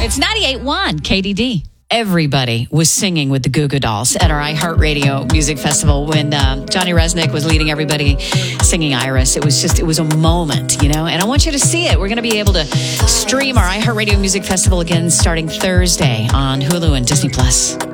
It's 98.1 KDD. Everybody was singing with the Goo Goo Dolls at our iHeartRadio Music Festival when Johnny Resnick was leading everybody singing Iris. It was a moment, and I want you to see it. We're going to be able to stream our iHeartRadio Music Festival again starting Thursday on Hulu and Disney+.